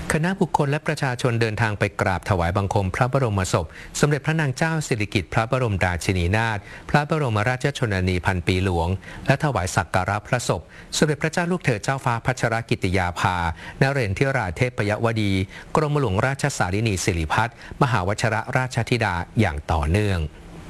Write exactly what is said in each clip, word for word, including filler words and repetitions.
คณะบุคคลและประชาชนเดินทางไปกราบถวายบังคมพระบรมศพสมเด็จพระนางเจ้าสิริกิติ์พระบรมราชินีนาถพระบรมราชชนนีพันปีหลวงและถวายสักการะพระศพสมเด็จพระเจ้าลูกเธอเจ้าฟ้าพัชรกิติยาภานเรศทิราเทพยวดีกรมหลวงราชสารินีสิริพัฒน์มหาวชรราชธิดาอย่างต่อเนื่อง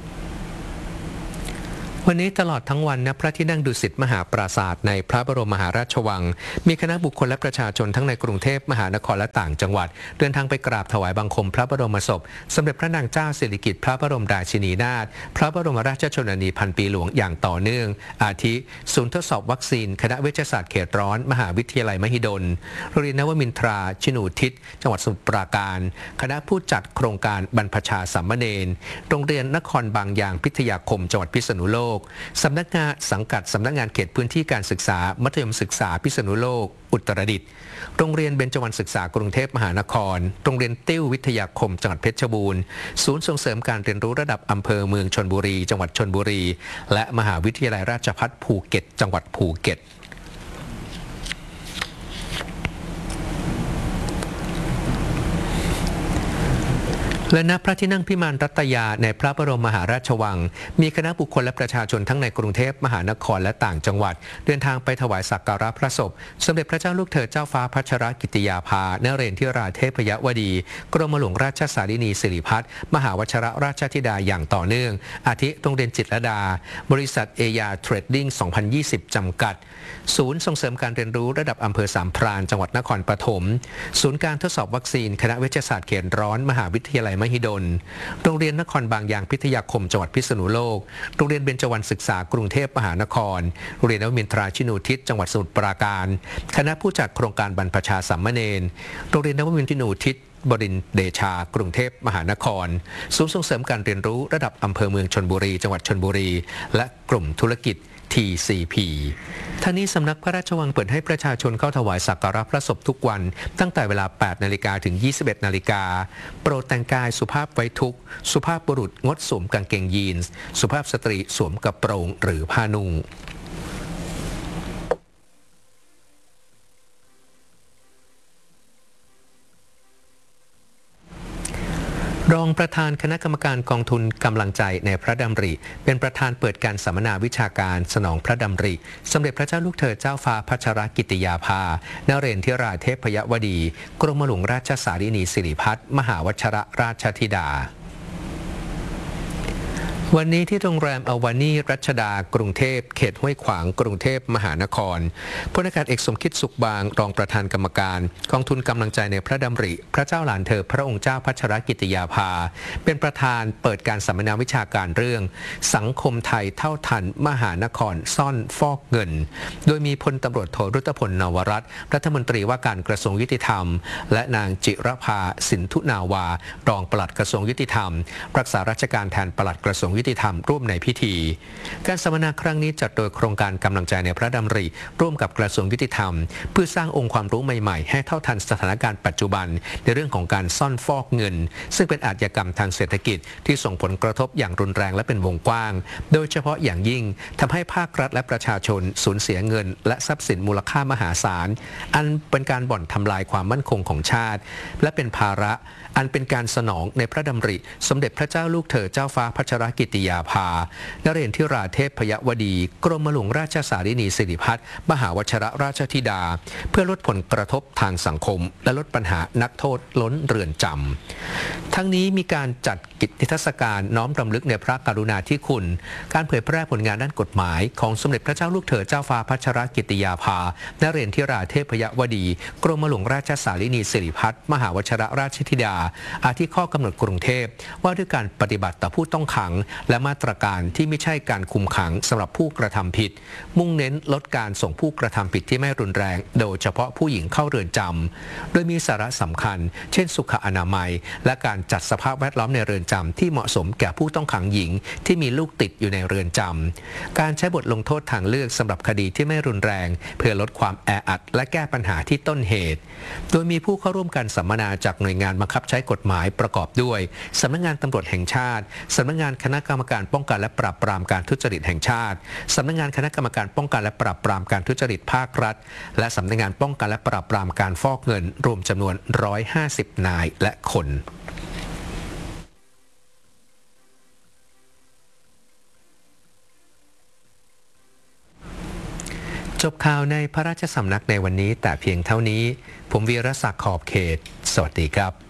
วันนี้ตลอดทั้งวันณพระที่นั่งดุสิตมหาปราสาทในพระบรมมหาราชวังมีคณะบุคคลและประชาชนทั้งในกรุงเทพมหานครและต่างจังหวัดเดินทางไปกราบถวายบังคมพระบรมศพสมเด็จพระนางเจ้าสิริกิติ์พระบรมราชินีนาถพระบรมราชชนนีพันปีหลวงอย่างต่อเนื่องอาทิศูนย์ทดสอบวัคซีนคณะเวชศาสตร์เขตร้อนมหาวิทยาลัยมหิดลโรงเรียนนวมินทราชินูทิศจังหวัดสมุทรปราการคณะผู้จัดโครงการบรรพชาสามเณรโรงเรียนนครบางยางพิทยาคมจังหวัดพิษณุโลกสำนักงานสังกัดสำนักงานเขตพื้นที่การศึกษามัธยมศึกษาพิษณุโลกอุตรดิตถ์โรงเรียนเบญจวรรณศึกษากรุงเทพมหานครโรงเรียนติ้ววิทยาคมจังหวัดเพชรบูรณ์ศูนย์ส่งเสริมการเรียนรู้ระดับอำเภอเมืองชลบุรีจังหวัดชลบุรีและมหาวิทยาลัยราชภัฏภูเก็ตจังหวัดภูเก็ตและณพระที่นั่งพิมานรัตยาในพระบรมมหาราชวังมีคณะบุคคลและประชาชนทั้งในกรุงเทพมหานครและต่างจังหวัดเดินทางไปถวายสักการะพระศพสมเด็จพระเจ้าลูกเธอเจ้าฟ้าพัชรกิติยาภานเรศทิราเทพยวดีกรมหลวงราชสารินีสิริพัฒน์มหาวชรราชธิดาอย่างต่อเนื่องอาทิโรงเรียนจิตรลดาบริษัทเอยาเทรดดิ้งสองพันยี่สิบจำกัดศูนย์ส่งเสริมการเรียนรู้ระดับอำเภอสามพรานจังหวัดนครปฐมศูนย์การทดสอบวัคซีนคณะเวชศาสตร์เขตร้อนมหาวิทยาลัยมหิดลโรงเรียนนครบางยางพิทยาคมจังหวัดพิษณุโลกโรงเรียนเบญจวรรณศึกษากรุงเทพมหานครโรงเรียนนวมินทราชินูทิศจังหวัดสมุทรปราการคณะผู้จัดโครงการบรรพชาสามเณรโรงเรียนนวมินทราชินูทิศบดินทร์เดชากรุงเทพมหานครศูนย์ส่งเสริมการเรียนรู้ระดับอำเภอเมืองชลบุรีจังหวัดชลบุรีและกลุ่มธุรกิจ ที ซี พี ทั้งนี้สำนักพระราชวังเปิดให้ประชาชนเข้าถวายสักการะพระศพทุกวันตั้งแต่เวลา แปดนาฬิกา ถึง ยี่สิบเอ็ดนาฬิกาโปรดแต่งกายสุภาพไว้ทุกข์สุภาพบุรุษงดสวมกางเกงยีนส์สุภาพสตรีสวมกระโปรงหรือผ้านุ่งรองประธานคณะกรรมการกองทุนกำลังใจในพระดำริเป็นประธานเปิดการสัมมนาวิชาการสนองพระดำริสมเด็จพระเจ้าลูกเธอเจ้าฟ้าพัชรกิติยาภานเรศทิราเทพยวดีกรมหลวงราชสารินีสิริพัฒน์มหาวชรราชธิดาวันนี้ที่โรงแรมอวานีรัชดากรุงเทพเขตห้วยขวางกรุงเทพมหานครพลอากาศเอกสมคิดสุขบางรองประธานกรรมการกองทุนกำลังใจในพระดำริพระเจ้าหลานเธอพระองค์เจ้าพัชรกิติยาภาเป็นประธานเปิดการสัมมนาวิชาการเรื่องสังคมไทยเท่าทันมหานครซ่อนฟอกเงินโดยมีพลตำรวจโทรุตพลนวรัตน์รัฐมนตรีว่าการกระทรวงยุติธรรมและนางจิรภาสินธุนาวารองปลัดกระทรวงยุติธรรมรักษาราชการแทนปลัดกระทรวงยุติธรรมร่วมในพิธีการสัมมนาครั้งนี้จัดโดยโครงการกำลังใจในพระดำริร่วมกับกระทรวงยุติธรรมเพื่อสร้างองค์ความรู้ใหม่ๆให้เท่าทันสถานการณ์ปัจจุบันในเรื่องของการซ่อนฟอกเงินซึ่งเป็นอาชญากรรมทางเศรษฐกิจที่ส่งผลกระทบอย่างรุนแรงและเป็นวงกว้างโดยเฉพาะอย่างยิ่งทำให้ภาครัฐและประชาชนสูญเสียเงินและทรัพย์สินมูลค่ามหาศาลอันเป็นการบ่อนทำลายความมั่นคงของชาติและเป็นภาระอันเป็นการสนองในพระดำริสมเด็จพระเจ้าลูกเธอเจ้าฟ้าพัชรกิติยาภานเรศทิราเทพยวดีกรมหลวงราชสารินีสิริพัฒน์มหาวชรราชธิดาเพื่อลดผลกระทบทางสังคมและลดปัญหานักโทษล้นเรือนจำทั้งนี้มีการจัดกิจนิทรรศการน้อมรำลึกในพระกรุณาธิคุณการเผยแพร่ผลงานด้านกฎหมายของสมเด็จพระเจ้าลูกเธอเจ้าฟ้าพัชรกิติยาภานเรศทิราเทพยวดีกรมหลวงราชสารินีสิริพัฒน์มหาวชรราชธิดาอาทิข้อกำหนดกรุงเทพว่าด้วยการปฏิบัติต่อผู้ต้องขังและมาตรการที่ไม่ใช่การคุมขังสำหรับผู้กระทำผิดมุ่งเน้นลดการส่งผู้กระทำผิดที่ไม่รุนแรงโดยเฉพาะผู้หญิงเข้าเรือนจำโดยมีสาระสำคัญเช่นสุขอนามัยและการจัดสภาพแวดล้อมในเรือนจำที่เหมาะสมแก่ผู้ต้องขังหญิงที่มีลูกติดอยู่ในเรือนจำการใช้บทลงโทษทางเลือกสำหรับคดีที่ไม่รุนแรงเพื่อลดความแออัดและแก้ปัญหาที่ต้นเหตุโดยมีผู้เข้าร่วมการสัมมนาจากหน่วยงานบังคับใช้กฎหมายประกอบด้วยสำนักงานตำรวจแห่งชาติสำนักงานคณะกรรมกรรมการป้องกันและปราบปรามการทุจริตแห่งชาติสำนักงานคณะกรรมการป้องกันและปราบปรามการทุจริตภาครัฐและสำนักงานป้องกันและปราบปรามการฟอกเงินรวมจำนวนหนึ่งร้อยห้าสิบนายและคนจบข่าวในพระราชสำนักในวันนี้แต่เพียงเท่านี้ผมวีรศักดิ์ขอบเขตสวัสดีครับ